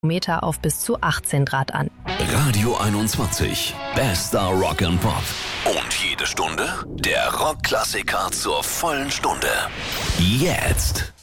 Meter auf bis zu 18 Grad an. Radio 21, bester Rock and Pop. Und jede Stunde der Rockklassiker zur vollen Stunde. Jetzt.